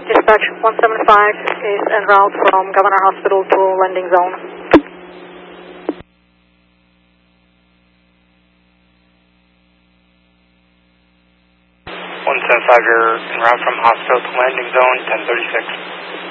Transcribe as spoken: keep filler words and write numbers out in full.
Dispatch one seven five is en route from Governor Hospital to landing zone. one seven five, you're en route from hospital to landing zone, ten thirty-six.